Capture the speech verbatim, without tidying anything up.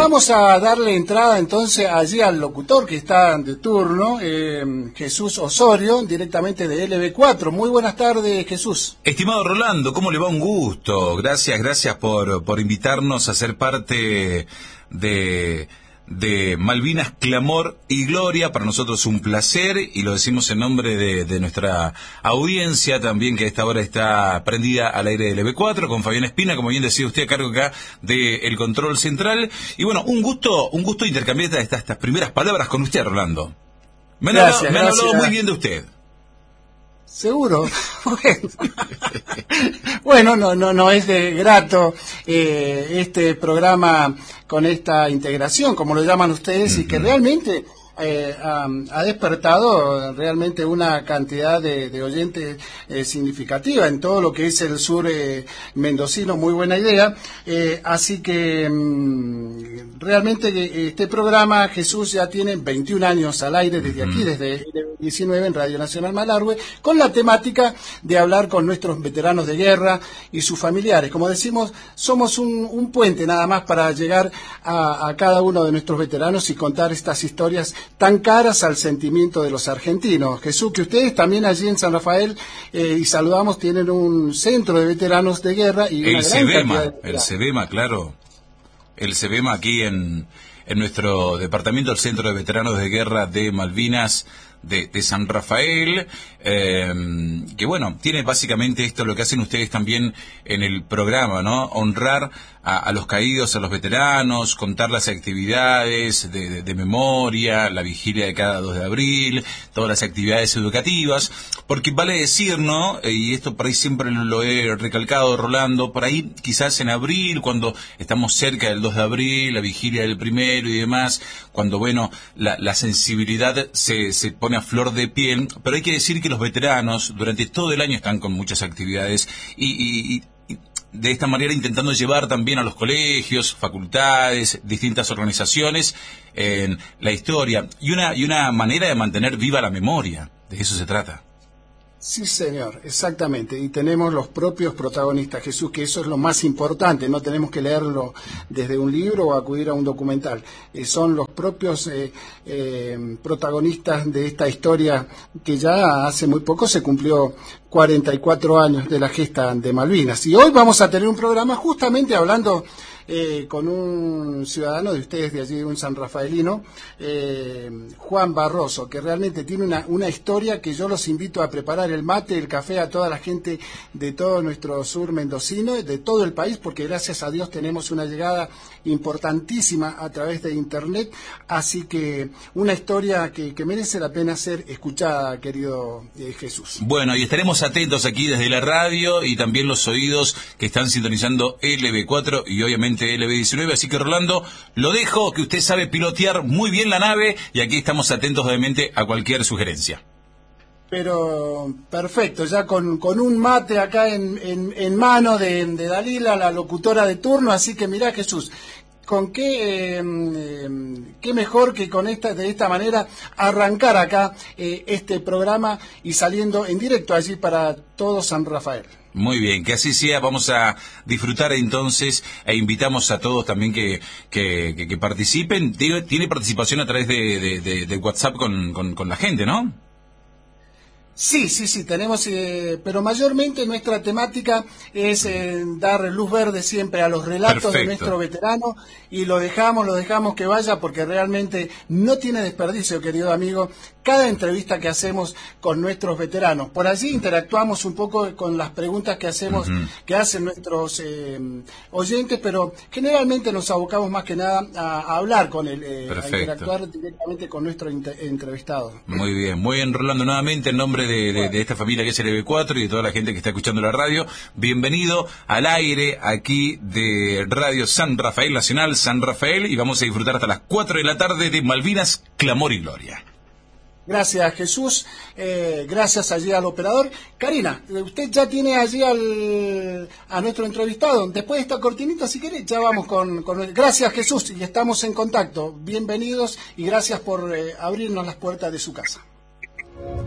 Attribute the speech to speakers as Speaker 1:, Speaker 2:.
Speaker 1: vamos a darle entrada entonces allí al locutor que está de turno, eh, Jesús Osorio, directamente de L B cuatro. Muy buenas tardes, Jesús.
Speaker 2: Estimado Rolando, ¿cómo le va? Un gusto. Gracias, gracias por, por invitarnos a ser parte de... de Malvinas, Clamor y Gloria. Para nosotros un placer, y lo decimos en nombre de, de nuestra audiencia también, que a esta hora está prendida al aire de L B cuatro, con Fabián Espina, como bien decía usted, a cargo acá del control central. Y bueno, un gusto un gusto intercambiar estas, estas primeras palabras con usted, Rolando. Me han,
Speaker 1: gracias,
Speaker 2: hablado, me han
Speaker 1: gracias.
Speaker 2: hablado muy bien de usted.
Speaker 1: Seguro. Bueno, no, no, no es de grato eh, este programa con esta integración, como lo llaman ustedes, uh-huh. y que realmente eh, ha, ha despertado realmente una cantidad de, de oyentes eh, significativa en todo lo que es el sur eh, mendocino. Muy buena idea. Eh, así que mm, realmente este programa, Jesús, ya tiene veintiún años al aire desde uh-huh. aquí, desde diecinueve en Radio Nacional Malargüe, con la temática de hablar con nuestros veteranos de guerra y sus familiares. Como decimos, somos un, un puente nada más para llegar a, a cada uno de nuestros veteranos y contar estas historias tan caras al sentimiento de los argentinos. Jesús, que ustedes también allí en San Rafael, eh, y saludamos, tienen un centro de veteranos de guerra y
Speaker 2: el
Speaker 1: una
Speaker 2: CEBEMA,
Speaker 1: gran cantidad de...
Speaker 2: el CEBEMA, claro. El CEBEMA aquí en, en nuestro departamento, el Centro de Veteranos de Guerra de Malvinas, De, de San Rafael, eh, que bueno, tiene básicamente esto lo que hacen ustedes también en el programa, ¿no? Honrar a, a los caídos, a los veteranos, contar las actividades de, de, de memoria, la vigilia de cada dos de abril, todas las actividades educativas, porque vale decir, ¿no? Y esto por ahí siempre lo he recalcado, Rolando, por ahí quizás en abril, cuando estamos cerca del dos de abril, la vigilia del primero y demás, cuando, bueno, la, la sensibilidad se, se pone a flor de piel, pero hay que decir que los veteranos durante todo el año están con muchas actividades y, y, y de esta manera intentando llevar también a los colegios, facultades, distintas organizaciones en la historia y una, y una manera de mantener viva la memoria. De eso se trata.
Speaker 1: Sí, señor, exactamente. Y tenemos los propios protagonistas, Jesús, que eso es lo más importante. No tenemos que leerlo desde un libro o acudir a un documental. Eh, son los propios eh, eh, protagonistas de esta historia que ya hace muy poco se cumplió cuarenta y cuatro años de la gesta de Malvinas. Y hoy vamos a tener un programa justamente hablando eh, con un ciudadano de ustedes de allí, un sanrafaelino, eh, Juan Barroso, que realmente tiene una, una historia que yo los invito a preparar el mate, el café a toda la gente de todo nuestro sur mendocino, de todo el país, porque gracias a Dios tenemos una llegada importantísima a través de internet, así que una historia que, que merece la pena ser escuchada, querido eh, Jesús.
Speaker 2: Bueno, y estaremos atentos aquí desde la radio y también los oídos que están sintonizando L B cuatro y obviamente L B diecinueve, así que Rolando, lo dejo, que usted sabe pilotear muy bien la nave y aquí estamos atentos obviamente a cualquier sugerencia.
Speaker 1: Pero perfecto, ya con, con un mate acá en, en, en mano de, de Dalila, la locutora de turno, así que mirá, Jesús, con qué, eh, eh, qué mejor que con esta de esta manera arrancar acá eh, este programa y saliendo en directo allí para todo San Rafael.
Speaker 2: Muy bien, que así sea. Vamos a disfrutar entonces e invitamos a todos también que que, que, que participen. Tiene, tiene participación a través de, de, de, de WhatsApp con, con, con la gente, ¿no?
Speaker 1: Sí, sí, sí, tenemos, eh, pero mayormente nuestra temática es eh, dar luz verde siempre a los relatos Perfecto. de nuestro veterano y lo dejamos, lo dejamos que vaya porque realmente no tiene desperdicio, querido amigo, cada entrevista que hacemos con nuestros veteranos. Por allí interactuamos un poco con las preguntas que hacemos, uh-huh. que hacen nuestros eh, oyentes, pero generalmente nos abocamos más que nada a, a hablar con él, eh, a interactuar directamente con nuestro inter- entrevistado.
Speaker 2: Muy bien, muy bien, Rolando, nuevamente en nombre De, de, de esta familia que es L B cuatro y de toda la gente que está escuchando la radio, bienvenido al aire aquí de Radio San Rafael Nacional, San Rafael, y vamos a disfrutar hasta las cuatro de la tarde de Malvinas, Clamor y Gloria.
Speaker 1: Gracias, Jesús, eh, gracias allí al operador. Karina, usted ya tiene allí al, a nuestro entrevistado. Después de esta cortinita, si quiere, ya vamos con, con... Gracias, Jesús, y estamos en contacto. Bienvenidos y gracias por eh, abrirnos las puertas de su casa.